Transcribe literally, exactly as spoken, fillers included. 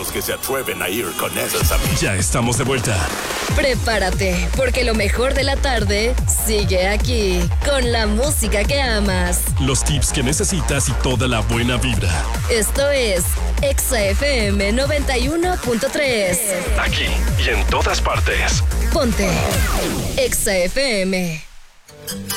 los que se atreven a ir con esas amigas. Ya estamos de vuelta. Prepárate, porque lo mejor de la tarde sigue aquí, con la música que amas. Los tips que necesitas y toda la buena vibra. Esto es Exa F M noventa y uno punto tres. Aquí y en todas partes. Ponte Exa F M.